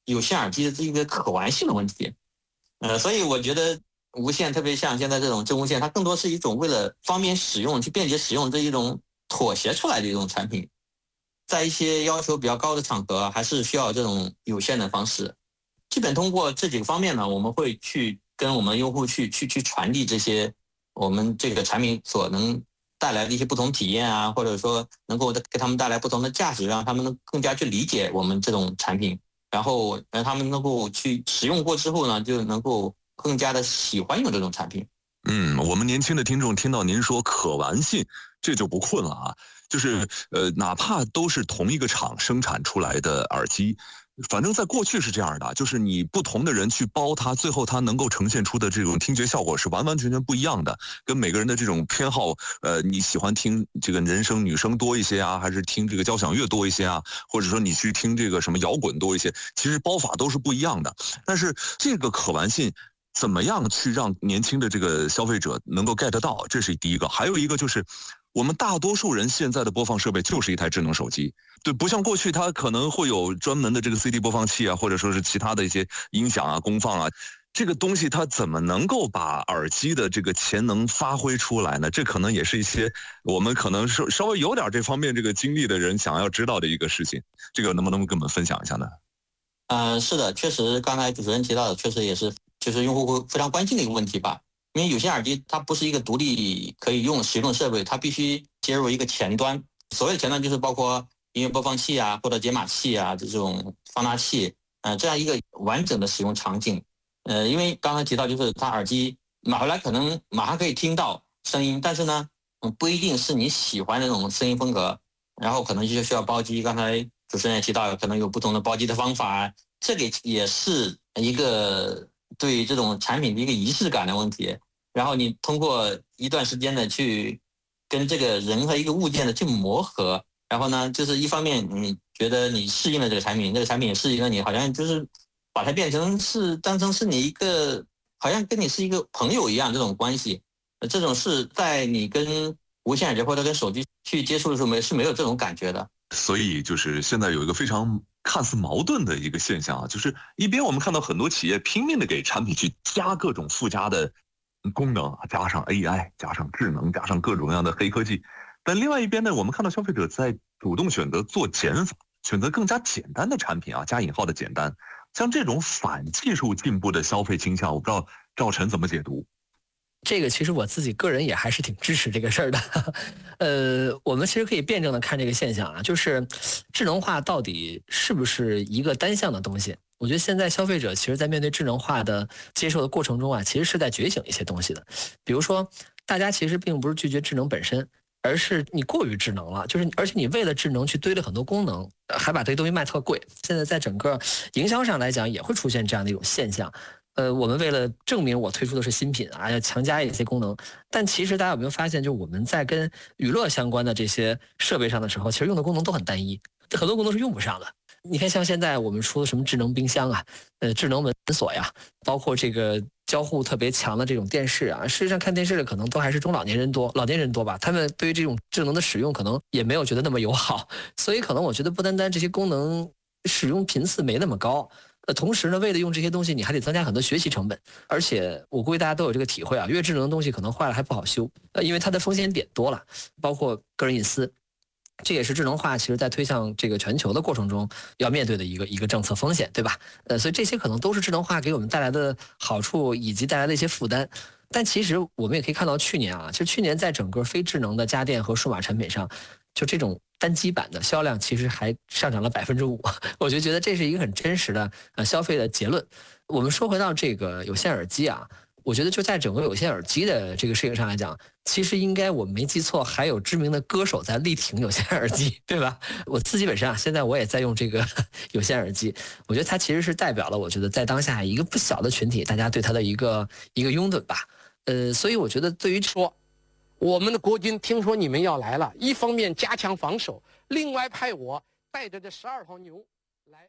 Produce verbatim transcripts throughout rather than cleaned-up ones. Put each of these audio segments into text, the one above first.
有线耳机的这个可玩性的问题。呃，所以我觉得无线，特别像现在这种真无线，它更多是一种为了方便使用、去便捷使用这一种妥协出来的一种产品。在一些要求比较高的场合，还是需要这种有线的方式。基本通过这几个方面呢，我们会去跟我们用户去去去传递这些我们这个产品所能带来的一些不同体验啊，或者说能够给他们带来不同的价值，让他们能更加去理解我们这种产品，然后让他们能够去使用过之后呢，就能够更加的喜欢用这种产品。 嗯，我们年轻的听众听到您说可玩性，这就不困了啊。就是呃，哪怕都是同一个厂生产出来的耳机，反正在过去是这样的，就是你不同的人去包它，最后它能够呈现出的这种听觉效果是完完全全不一样的，跟每个人的这种偏好，呃，你喜欢听这个人声女声多一些啊，还是听这个交响乐多一些啊，或者说你去听这个什么摇滚多一些，其实包法都是不一样的。但是这个可玩性怎么样去让年轻的这个消费者能够 get 到，这是第一个。还有一个就是我们大多数人现在的播放设备就是一台智能手机，对，不像过去它可能会有专门的这个 C D 播放器啊，或者说是其他的一些音响啊、功放啊，这个东西它怎么能够把耳机的这个潜能发挥出来呢？这可能也是一些我们可能是稍微有点这方面这个经历的人想要知道的一个事情，这个能不能跟我们分享一下呢？ 呃，是的，确实刚才主持人提到的，确实也是就是用户会非常关心的一个问题吧。因为有线耳机它不是一个独立可以用使用的设备，它必须接入一个前端。所谓的前端就是包括音乐播放器啊，或者解码器啊，这种放大器，呃，这样一个完整的使用场景。呃，因为刚才提到就是它耳机买回来可能马上可以听到声音，但是呢，嗯，不一定是你喜欢的那种声音风格，然后可能就需要包机。刚才主持人也提到，可能有不同的包机的方法，这个也是一个对这种产品的一个仪式感的问题。然后你通过一段时间的去跟这个人和一个物件的去磨合，然后呢，就是一方面你觉得你适应了这个产品，这个产品也适应了你，好像就是把它变成是当成是你一个好像跟你是一个朋友一样这种关系。这种是在你跟无线耳机或者跟手机去接触的时候没是没有这种感觉的。 所以就是现在有一个非常看似矛盾的一个现象啊，就是一边我们看到很多企业拼命的给产品去加各种附加的功能啊，加上 A I， 加上智能，加上各种各样的黑科技，但另外一边呢，我们看到消费者在主动选择做减法，选择更加简单的产品啊，加引号的简单，像这种反技术进步的消费倾向，我不知道赵晨怎么解读。 这个其实我自己个人也还是挺支持这个事儿的，呃，我们其实可以辩证的看这个现象啊，就是智能化到底是不是一个单向的东西？我觉得现在消费者其实在面对智能化的接受的过程中啊，其实是在觉醒一些东西的。比如说，大家其实并不是拒绝智能本身，而是你过于智能了，就是而且你为了智能去堆了很多功能，还把这些东西卖特贵。现在在整个营销上来讲，也会出现这样的一种现象。呃，我们为了证明我推出的是新品啊，要强加一些功能，但其实大家有没有发现，就我们在跟娱乐相关的这些设备上的时候，其实用的功能都很单一，很多功能是用不上的。你看，像现在我们出的什么智能冰箱啊，呃，智能门锁呀，包括这个交互特别强的这种电视啊，事实上看电视的可能都还是中老年人多，老年人多吧，他们对于这种智能的使用可能也没有觉得那么友好，所以可能我觉得不单单这些功能使用频次没那么高。呃，同时呢，为了用这些东西，你还得增加很多学习成本，而且我估计大家都有这个体会啊，越智能的东西可能坏了还不好修，呃，因为它的风险点多了，包括个人隐私，这也是智能化其实在推向这个全球的过程中要面对的一个一个政策风险，对吧？呃，所以这些可能都是智能化给我们带来的好处以及带来的一些负担。但其实我们也可以看到，去年啊，其实去年在整个非智能的家电和数码产品上，就这种单机版的销量其实还上涨了百分之五，我就觉得这是一个很真实的呃消费的结论。我们说回到这个有线耳机啊，我觉得就在整个有线耳机的这个事情上来讲，其实应该我没记错，还有知名的歌手在力挺有线耳机，对吧？我自己本身啊，现在我也在用这个有线耳机，我觉得它其实是代表了我觉得在当下一个不小的群体，大家对它的一个一个拥趸吧。呃，所以我觉得对于说。我们的国军听说你们要来了，一方面加强防守，另外派我带着这十二头牛来。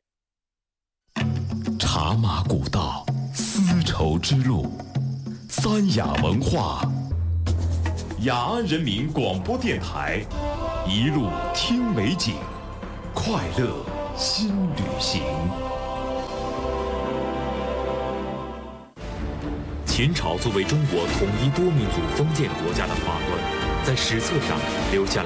茶马古道，丝绸之路，三雅文化，雅安人民广播电台，一路听美景，快乐新旅行。 秦朝作为中国统一多民族封建国家的花端，在史册上留下了